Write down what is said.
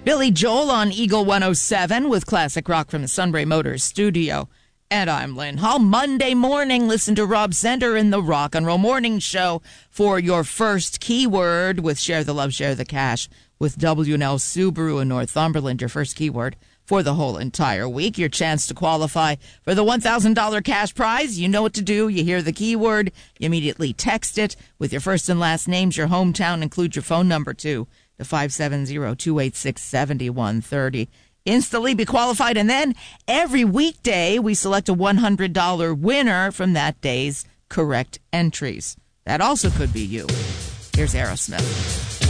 Billy Joel on Eagle 107 with classic rock from the Sunbury Motors studio. And I'm Lynn Hall. Monday morning, listen to Rob Zender in the Rock and Roll Morning Show for your first keyword with Share the Love, Share the Cash with W&L Subaru in Northumberland. Your first keyword for the whole entire week. Your chance to qualify for the $1,000 cash prize. You know what to do. You hear the keyword. You immediately text it with your first and last names, your hometown, include your phone number too, to 570-286-7130. Instantly be qualified, and then every weekday we select a $100 winner from that day's correct entries. That also could be you. Here's Aerosmith.